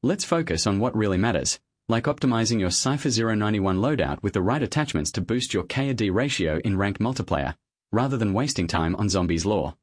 Let's focus on what really matters, like optimizing your Cypher 091 loadout with the right attachments to boost your K/D ratio in Ranked Multiplayer, rather than wasting time on Zombies Lore.